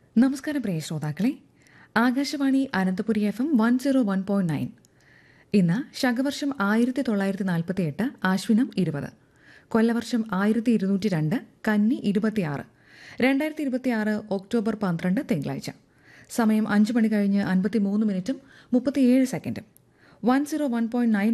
നമസ്കാരം പ്രിയ ശ്രോതാക്കളെ. ആകാശവാണി അനന്തപുരി FM 101.9. ഇന്ന് ശകവർഷം 1948 ആശ്വിനം 20, കൊല്ലവർഷം 1202, കന്നി 26, 2026 ഒക്ടോബർ 12 തിങ്കളാഴ്ച. സമയം 5 മണി കഴിഞ്ഞ് 53 മിനിറ്റും 37 സെക്കൻഡും. 101.9